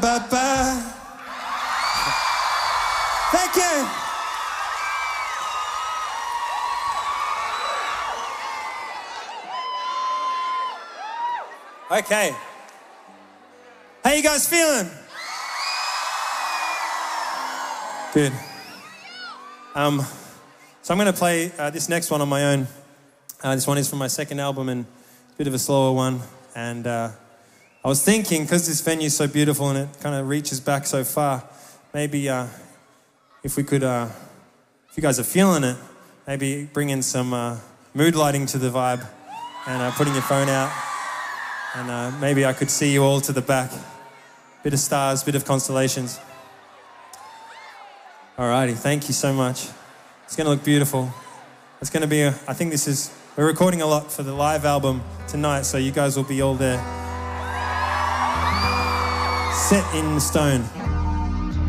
ba. Thank you. Okay. How you guys feeling? Good. So I'm going to play this next one on my own. This one is from my second album and a bit of a slower one. And I was thinking, because this venue is so beautiful and it kind of reaches back so far, maybe if we could, if you guys are feeling it, maybe bring in some mood lighting to the vibe and putting your phone out. And maybe I could see you all to the back. Bit of stars, bit of constellations. Alrighty, thank you so much. It's going to look beautiful. It's going to be, I think this is, we're recording a lot for the live album tonight, so you guys will be all there. Set in stone.